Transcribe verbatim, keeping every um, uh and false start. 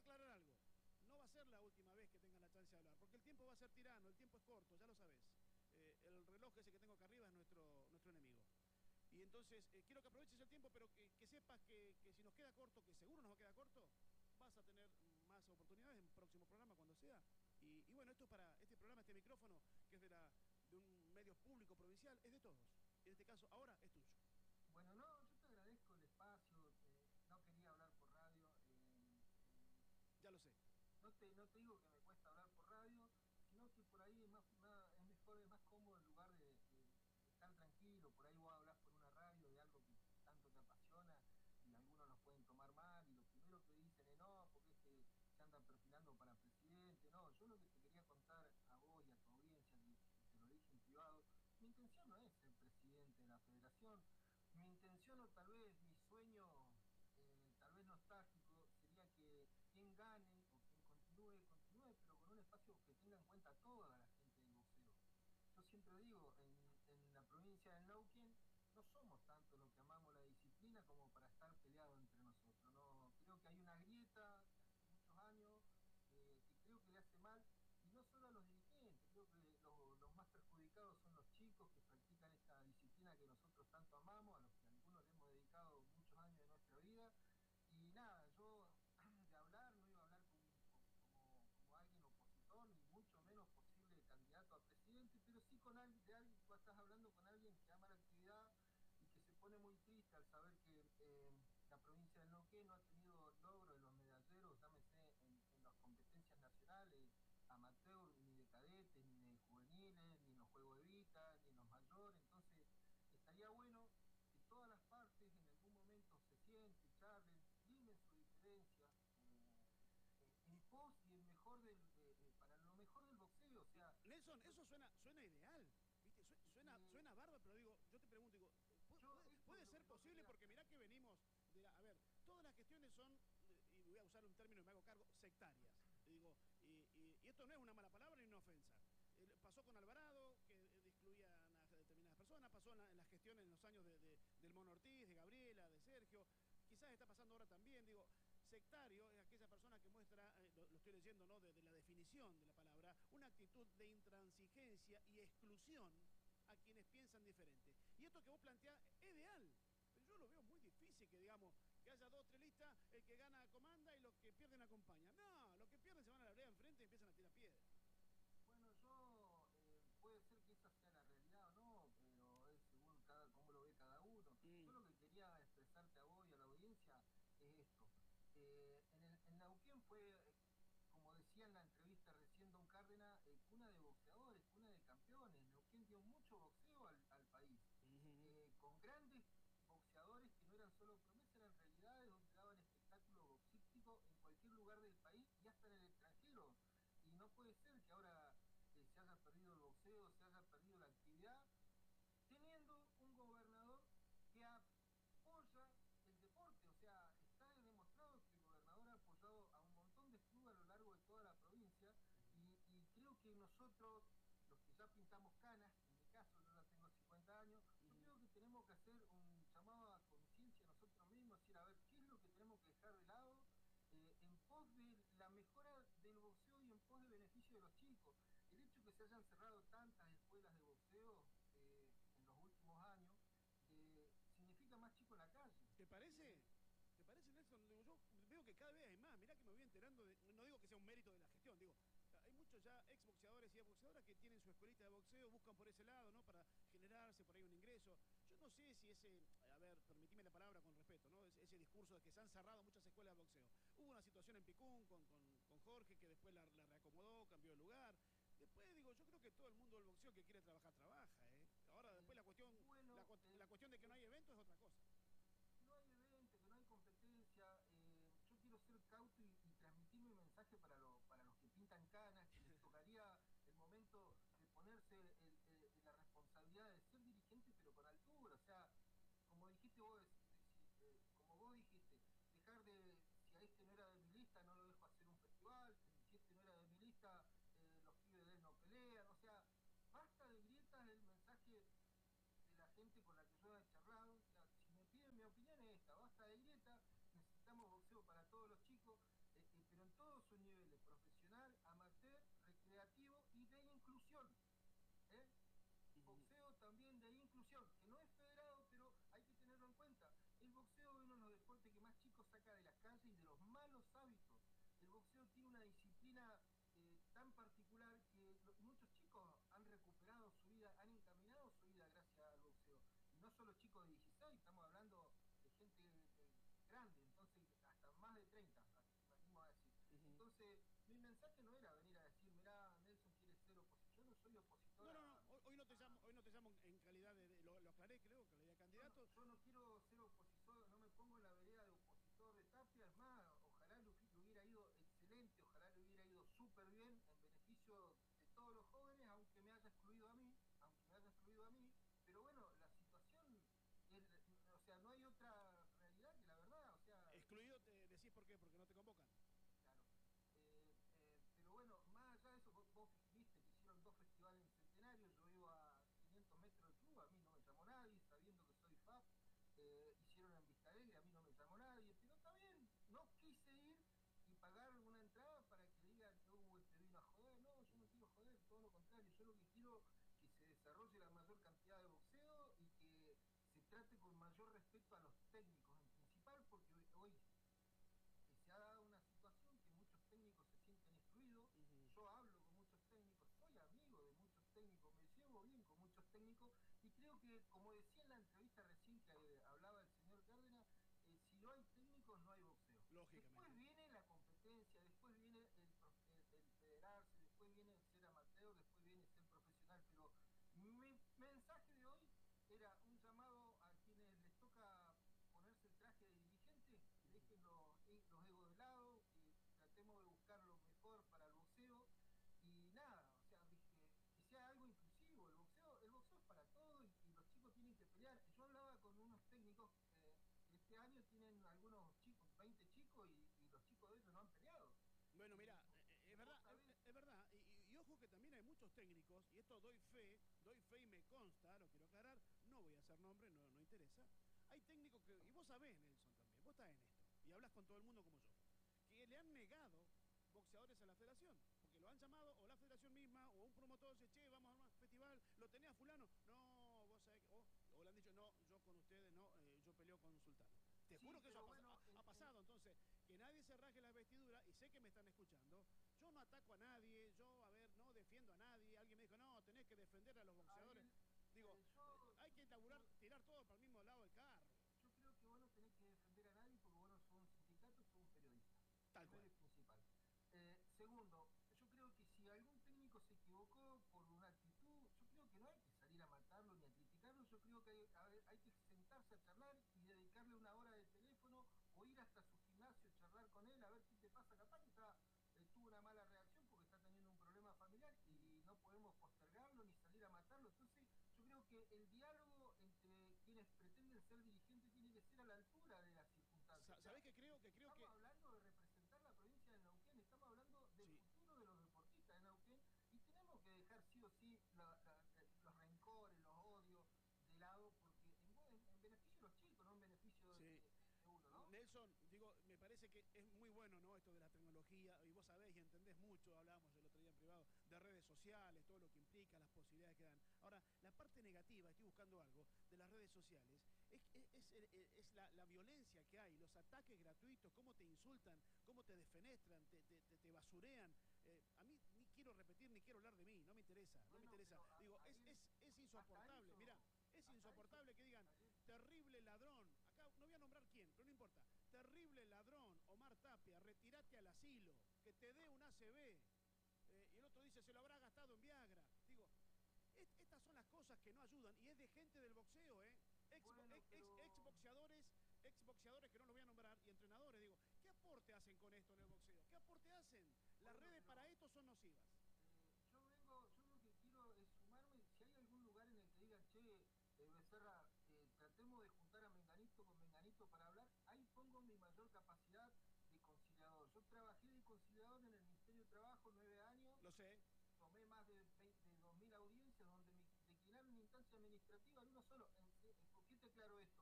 quiero aclarar algo. No va a ser la última vez que tengan la chance de hablar, porque el tiempo va a ser tirano, el tiempo es corto, ya lo sabes. Eh, el reloj ese que tengo acá arriba es nuestro, nuestro enemigo. Y entonces, eh, quiero que aproveches el tiempo, pero que, que sepas que, que si nos queda corto, que seguro nos va a quedar corto, vas a tener más oportunidades en el próximo programa, cuando sea. Y, y bueno, esto es para este programa, este micrófono, que es de, la, de un medio público provincial, es de todos. En este caso, ahora es tuyo. Bueno, no, yo te agradezco el espacio, eh, no quería hablar por radio, eh, eh, Ya lo sé. no, te, no te digo que me cuesta hablar por radio, sino que por ahí es, más, más, es mejor, es más cómodo en lugar de, de, de estar tranquilo, por ahí vos hablas por una radio de algo que tanto te apasiona y algunos los pueden tomar mal y lo primero que dicen es no, porque es que se andan perfilando para presidente, no, yo lo que te quería contar a vos y a tu audiencia, que te lo dije en privado, mi intención no es ser presidente de la federación, mi intención o tal vez mi sueño, eh, tal vez nostálgico, sería que quien gane o quien continúe, continúe, pero con un espacio que tenga en cuenta a toda la gente del boxeo. Yo siempre digo, en, en la provincia de Neuquén no somos tanto los que amamos la disciplina como para estar peleados entre nosotros. No, creo que hay una grieta de hace muchos años eh, que creo que le hace mal, y no solo a los dirigentes, creo que los, los más perjudicados son los chicos que practican esta disciplina que nosotros tanto amamos, a los que algunos le hemos dedicado muchos años de nuestra vida. Y nada, yo de hablar no iba a hablar como, como, como alguien opositor, ni mucho menos posible candidato a presidente, pero sí con alguien, de alguien, tú estás hablando con alguien que ama la actividad y que se pone muy triste al saber que eh, la provincia del Neuquén no ha tenido logro de los medalleros, llámese en, en las competencias nacionales, amateur, ni de cadetes, ni de juveniles, ni en los Juegos de Vita, ni en los mayores. Entonces, estaría bueno que todas las partes en algún momento se sienten, charlen, limen su diferencia, eh, eh, en pos y en mejor del, eh, eh, para lo mejor del boxeo. O sea, Nelson, yo, eso suena, suena ideal. ¿Viste? Suena, eh, suena bárbaro, pero digo, yo te pregunto, digo, yo ¿puede, esto es puede lo ser que no posible? quería Porque hacer. mirá que venimos de la, a ver, todas las gestiones son, y voy a usar un término y me hago cargo, sectarias. Y digo, y, y, y esto no es una mala palabra ni una ofensa. Eh, pasó con Alvarado, que excluían a determinadas personas, pasó en, la, en las gestiones en los años de, de, del Mono Ortiz, de Gabriela, de Sergio, quizás está pasando ahora también, digo, sectario es aquella persona que muestra, eh, lo, lo, estoy leyendo, ¿no? Desde de la definición de la palabra, una actitud de intransigencia y exclusión a quienes piensan diferente. Y esto que vos planteás es ideal, pero yo lo veo muy difícil que, digamos, que haya dos, tres listas, el que gana comanda y los que pierden acompañan. No, los que pierden se van a la brea enfrente y empiezan a tirar piedras. Bueno, yo, eh, puede ser que esa sea la realidad o no, pero es según cada, cómo lo ve cada uno. Yo Mm. lo que quería expresarte a vos y a la audiencia es esto. Eh, en, el, en Neuquén fue, eh, como decía en la entrevista recién Don Cárdenas, eh, cuna de boxeadores, cuna de campeones. Neuquén dio mucho boxeo al, al país, Uh -huh. eh, con grandes boxeadores que no eran solo promesas, eran realidades donde daban espectáculo boxístico en cualquier lugar del país y hasta en el extranjero. Y no puede ser que ahora eh, se haya perdido el boxeo, se haya perdido la actividad, teniendo un gobernador que apoya el deporte. O sea, está demostrado que el gobernador ha apoyado a un montón de clubes a lo largo de toda la provincia, y, y creo que nosotros, los que ya pintamos canas, en mi caso yo ya tengo cincuenta años, yo creo que tenemos que hacer un llamado a conciencia nosotros mismos, decir, a ver, ¿qué es lo que tenemos que dejar de lado eh, en pos de la mejora del boxeo y en pos del beneficio de los chicos? El hecho de que se hayan cerrado tantas escuelas de boxeo eh, en los últimos años eh, significa más chicos en la calle. ¿Te parece? Eh, ¿Te parece, Nelson? Yo veo que cada vez hay más. Mirá que me voy enterando de, no digo que sea un mérito de la gestión, digo, hay muchos ya exboxeadores y exboxeadoras que tienen su escuelita de boxeo, buscan por ese lado, ¿no? Para generarse por ahí un ingreso. Yo no sé si ese, a ver, permitime la palabra con respeto, ¿no? Ese, ese discurso de que se han cerrado muchas escuelas de boxeo. Hubo una situación en Picún con, con, con Jorge que después la, la reacomodó, cambió de lugar. Después, digo, yo creo que todo el mundo del boxeo que quiere trabajar, trabaja, ¿eh? Ahora, después eh, la cuestión, la, bueno, eh, la cuestión de que no eh, hay evento es otra cosa. que no hay evento, que no hay competencia. Eh, yo quiero ser cauto y, y transmitir mi mensaje para, lo, para los que pintan canas, que les tocaría el momento de ponerse el, el, el, la responsabilidad de ser dirigente, pero con altura. O sea, como dijiste vos, eh, como vos dijiste, dejar de, si a este no era de mi lista, no lo dejo hacer un festival, si este no era de mi lista, eh, los pibes de él no pelean. O sea, basta de grietas en, situación que no es federado, pero hay que tenerlo en cuenta. El boxeo es uno de los deportes que más chicos saca de las calles y de los malos hábitos. El boxeo tiene una disciplina eh, tan particular que lo, muchos chicos han recuperado su vida, han encaminado su vida gracias al boxeo. Y no solo chicos de dieciséis, estamos hablando de gente de, grande, entonces hasta más de treinta, venimos a decir. Uh-huh. Entonces, mi mensaje no era venir a decir, mirá, Nelson quiere ser opositor, yo no soy opositor. No, no, no, hoy, hoy no te llamo, hoy no te llamo en calidad de, de lo, lo aclaré, creo, calidad de candidato. Yo no, yo no quiero ser opositor, no me pongo en la vereda de opositor de Tapia, es más, ojalá le, le hubiera ido excelente, ojalá le hubiera ido súper bien en beneficio de todos los jóvenes, aunque me haya excluido a mí, aunque me haya excluido a mí, pero bueno, la situación, es, o sea, no hay otra realidad que la verdad, o sea... Excluido, te decís por qué, porque no te convocan. Claro, eh, eh, pero bueno, más allá de eso, vos, vos viste que hicieron dos festivales en Centenario, yo iba a quinientos metros del club, a mí no me llamó nadie, sabiendo que soy F A P, eh, hicieron en Vista Alegre, a mí no me llamó nadie, pero está bien, no quise ir y pagar una entrada para que digan que uh, este vino a joder, no, yo no quiero joder, todo lo contrario, yo lo que quiero que se desarrolle la mayor cantidad de boxeo y que se trate con mayor respeto a los técnicos en principal, porque hoy, hoy que se ha dado una situación que muchos técnicos se sienten excluidos, uh-huh. Yo hablo con muchos técnicos, soy amigo de muchos técnicos, me llevo bien con muchos técnicos y creo que, como decía en la entrevista recién que eh, hablaba el señor Cárdenas, eh, si no hay técnicos no hay boxeo. Después viene la competencia, después viene el, el, el federarse, después viene el ser amateur, después viene el ser profesional, pero mi mensaje de hoy era un llamado a quienes les toca ponerse el traje de dirigente, que dejen los, los egos de lado, que tratemos de buscar lo mejor para el boxeo y nada, o sea, que, que sea algo inclusivo. El boxeo, el boxeo es para todos y, y los chicos tienen que pelear. Yo hablaba con unos técnicos eh, que este año tienen algunos chicos, veinte chicos y, y los chicos de ellos no han peleado. Bueno, mira, es verdad, es, es verdad, y, y, y ojo que también hay muchos técnicos, y esto doy fe, doy fe y me consta, lo quiero aclarar, no voy a hacer nombre, no, no interesa. Hay técnicos que, y vos sabés, Nelson, también, vos estás en esto, y hablas con todo el mundo como yo, que le han negado boxeadores a la federación, porque lo han llamado, o la federación misma, o un promotor dice, che, vamos a un festival, lo tenés a fulano, no, vos sabés, o, o le han dicho, no, yo con ustedes, no, eh, yo peleo con Sultano. Te sí, juro que eso ha, bueno, ha, ha pasado, entonces, que nadie se raje las vestiduras, y sé que me están escuchando, yo no ataco a nadie, yo, a ver, no defiendo a nadie, alguien me dijo, no, tenés que defender a los boxeadores, Ay, digo, eh, yo, hay que tabular, tirar todo para el mismo lado del carro. Yo creo que vos no tenés que defender a nadie porque vos no sos un sindicato, sos un periodista. Tal cual. Primero y principal. Eh, segundo, yo creo que si algún técnico se equivocó por una actitud, yo creo que no hay que salir a matarlo ni a criticarlo, yo creo que hay, hay, hay que sentarse a charlar y dedicarle una hora de teléfono o ir hasta su gimnasio, charlar con él, a ver qué te pasa, capaz que está, eh, tuvo una mala reacción porque está teniendo un problema familiar y no podemos postergarlo ni salir a matarlo, entonces yo creo que el diálogo entre quienes pretenden ser dirigentes tiene que ser a la altura de las circunstancias. ¿Sabés qué creo? Que creo estamos que... hablando de representar la provincia de Neuquén, estamos hablando del sí. futuro de los deportistas de Neuquén y tenemos que dejar sí o sí la, la, los rencores, los odios de lado porque en, en, en beneficio de los chicos, no en beneficio sí. de, de, de uno, ¿no? Nelson, digo, me parece que es muy bueno, ¿no? Esto de la tecnología, y vos sabés y entendés mucho, hablábamos el otro día en privado, de redes sociales, todo lo que implica, las posibilidades que dan. Ahora, la parte negativa, estoy buscando algo, de las redes sociales, es, es, es, es la, la violencia que hay, los ataques gratuitos, cómo te insultan, cómo te desfenestran, te, te, te, te basurean. Eh, a mí ni quiero repetir, ni quiero hablar de mí, no me interesa, bueno, no me interesa. A, digo, es, él, es, es insoportable, mirá. Es insoportable que digan, terrible ladrón, acá no voy a nombrar quién, pero no importa, terrible ladrón, Omar Tapia, retírate al asilo, que te dé un A C V, eh, y el otro dice, se lo habrá gastado en Viagra. Digo, est estas son las cosas que no ayudan, y es de gente del boxeo, ¿eh? Ex, bueno, ex, pero... ex, ex boxeadores, ex boxeadores que no los voy a nombrar, y entrenadores, digo, ¿qué aporte hacen con esto en el boxeo? ¿Qué aporte hacen? Las bueno, redes pero... para esto son nocivas. Eh, yo vengo, yo lo que quiero es sumarme, si hay algún lugar en el que digan, che, Eh, Becerra, eh, tratemos de juntar a Menganito con Menganito para hablar, ahí pongo mi mayor capacidad de conciliador. Yo trabajé de conciliador en el Ministerio de Trabajo nueve años. Lo sé. Tomé más de, de dos mil audiencias donde me declinaron una instancia administrativa en uno solo. ¿Por qué te aclaro esto?